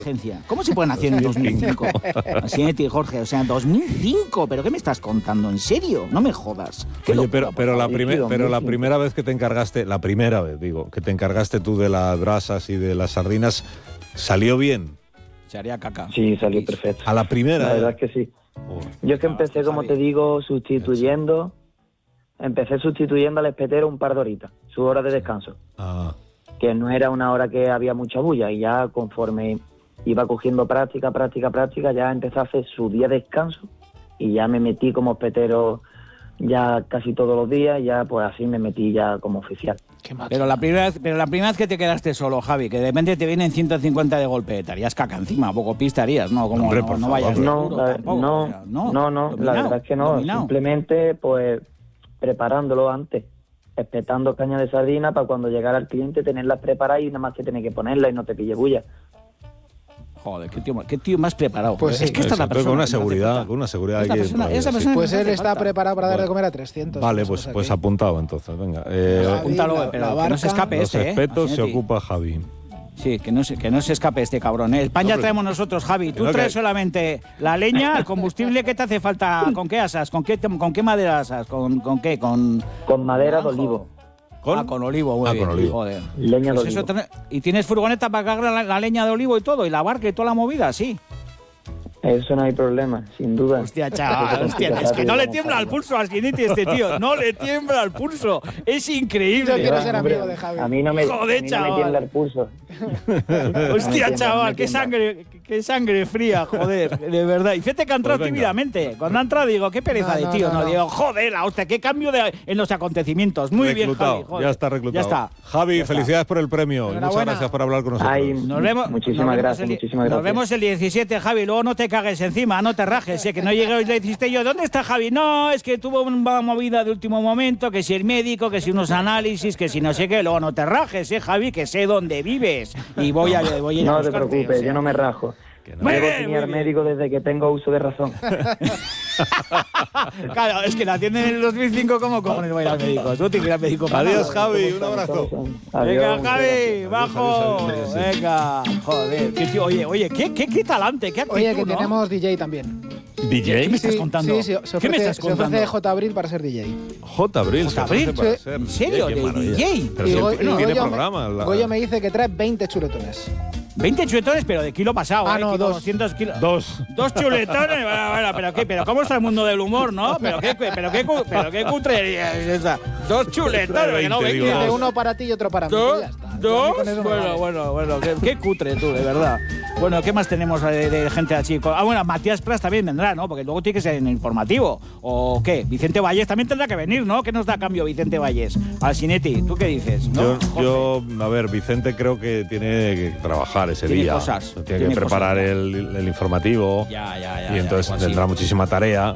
¿Cómo se pueden hacer en 2005? Así, Jorge, o sea, 2005, ¿pero qué me estás contando? ¿En serio? No me jodas. Oye, pero la primera vez que te encargaste, que te encargaste tú de las brasas y de las sardinas, ¿salió bien? Se haría caca. Sí, salió perfecto. ¿A la primera? La verdad es que sí. Yo es que empecé, como te digo, sustituyendo al espetero un par de horitas, su hora de descanso. Que no era una hora que había mucha bulla, y ya conforme iba cogiendo práctica, ya empecé a hacer su día de descanso y ya me metí como espetero ya casi todos los días, ya pues así me metí ya como oficial. Pero la primera vez que te quedaste solo, Javi, que de repente te vienen 150 de golpe, te harías caca encima, poco pista harías, ¿no? Como hombre, no vayas no, dominado, la verdad es que no, dominado. Simplemente pues preparándolo antes, espetando caña de sardina para cuando llegara el cliente tenerlas preparadas y nada más que tener que ponerlas y no te pille bulla. Joder, qué tío más preparado. Pues es que esta es la persona. Con una seguridad. Esa persona pues él está preparado para dar de comer a 300. Vale, pues apuntado entonces, venga. Apúntalo, pero que no se escape los espetos se ocupa Javi. Sí, que no se escape este cabrón. El pan ya traemos nosotros, Javi. Tú traes solamente la leña, el combustible. ¿Qué te hace falta? ¿Con qué asas? ¿Con qué madera asas? ¿Con qué? Con madera de olivo. Con olivo, muy bien. Con olivo. Joder. Leña de Pues olivo. ¿Y tienes furgoneta para cargar la leña de olivo y todo? ¿Y la barca y toda la movida? Sí. Eso no hay problema, sin duda. Hostia, chaval, es que no le tiembla al pulso a Skinity este tío. No le tiembla al pulso. Es increíble. Yo quiero ser amigo de Javi. A mí no me tiembla el pulso. Hostia, chaval, qué sangre fría, joder, de verdad. Y fíjate que ha entrado tímidamente. Cuando ha entrado digo, qué pereza de tío. No, digo, joder, la hostia, qué cambio en los acontecimientos. Muy bien, Javi. Ya está reclutado. Ya está. Javi, felicidades por el premio. Muchas gracias por hablar con nosotros. Muchísimas gracias. Nos vemos el 17, Javi. Luego no te cagues encima, no te rajes, que no llegué y le dijiste yo, ¿dónde está Javi? No, es que tuvo una movida de último momento, que si el médico, que si unos análisis, que si no sé qué. Luego no te rajes, Javi, que sé dónde vives y voy a ir a buscarte. No te preocupes, yo no me rajo. Debo tener médico desde que tengo uso de razón. Claro, es que la atienden en el 2005, ¿cómo cojones voy a ir al médico? Tú tienes que ir al médico. Adiós, Javi, un abrazo. Venga, Javi, bajo. Venga, joder. ¿Qué tío? Oye, qué talante, qué actitud, Oye, que ¿no? tenemos DJ también. ¿DJ? ¿Qué me estás contando? Sí, ¿Qué me estás contando? Se ofrece J. Abril para ser DJ. J. Abril, ¿En serio? ¿De DJ? Pero si él tiene programa. Goyo me dice que trae 20 chuletones. 20 chuletones, pero de kilo pasado. No, 200 kilos. Dos Chuletones. Bueno, pero ¿cómo está el mundo del humor, no? Pero qué cutrería es esa. 2 chuletones, que no 20, venga. Uno para ti y otro para mí. Ya está. ¿Dos? Bueno, qué cutre tú, de verdad. Bueno, ¿qué más tenemos de gente así? Bueno, Matías Prats también vendrá, ¿no? Porque luego tiene que ser en informativo. ¿O qué? Vicente Valles también tendrá que venir, ¿no? ¿Qué nos da a cambio Vicente Valles? Alcinetti, ¿tú qué dices? ¿No? Yo, a ver, Vicente creo que tiene que trabajar ese día. Tiene que preparar el informativo. Ya. Y entonces tendrá muchísima tarea.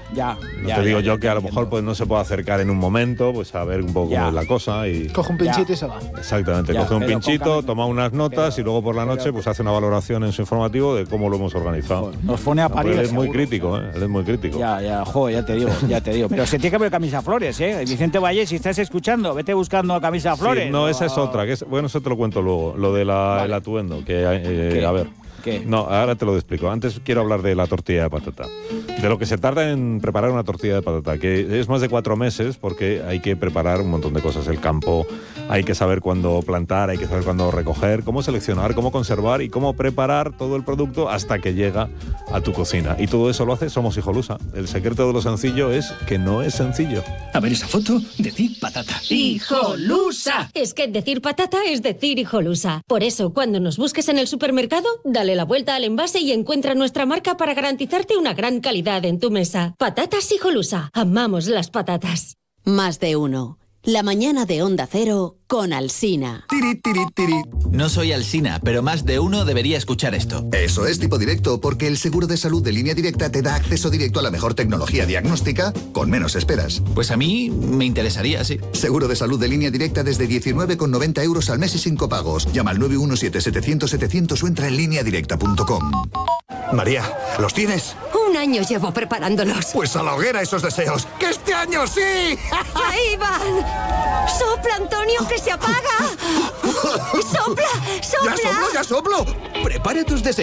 Ya, te digo yo que a lo mejor pues no se puede acercar en un momento, pues a ver un poco cómo es la cosa y coge un pinchito y se va. Exactamente, coge un pinchito, toma unas notas y luego por la noche pues hace una valoración en su informativo de cómo lo hemos organizado. Nos pone a parir. Él es muy crítico, él es muy crítico. Ya te digo. Pero se tiene que ver camisa flores, Vicente Valle, si estás escuchando, vete buscando camisa flores. Sí, no, esa es otra, bueno, eso te lo cuento luego, lo de el atuendo, que a ver. ¿Qué? No, ahora te lo explico. Antes quiero hablar de la tortilla de patata. De lo que se tarda en preparar una tortilla de patata, que es más de 4 meses porque hay que preparar un montón de cosas. El campo, hay que saber cuándo plantar, hay que saber cuándo recoger, cómo seleccionar, cómo conservar y cómo preparar todo el producto hasta que llega a tu cocina. Y todo eso lo hace Somos Hijolusa. El secreto de lo sencillo es que no es sencillo. A ver esa foto, decir patata. ¡Hijolusa! Es que decir patata es decir Hijolusa. Por eso, cuando nos busques en el supermercado, dale la vuelta al envase y encuentra nuestra marca para garantizarte una gran calidad en tu mesa. Patatas Hijolusa. Amamos las patatas. Más de uno. La mañana de Onda Cero con Alsina. Tiri, tiri, tiri. No soy Alsina, pero más de uno debería escuchar esto. Eso es Tipo Directo, porque el seguro de salud de Línea Directa te da acceso directo a la mejor tecnología diagnóstica con menos esperas. Pues a mí me interesaría, sí. Seguro de salud de Línea Directa desde 19,90 € al mes y sin copagos. Llama al 917-700-700 o entra en lineadirecta.com. María, ¿los tienes? Un año llevo preparándolos. Pues a la hoguera esos deseos. ¡Que este año sí! ¡Ahí van! ¡Sopla, Antonio, que se apaga! ¡Sopla, sopla! ¡Ya soplo! Prepara tus desayunos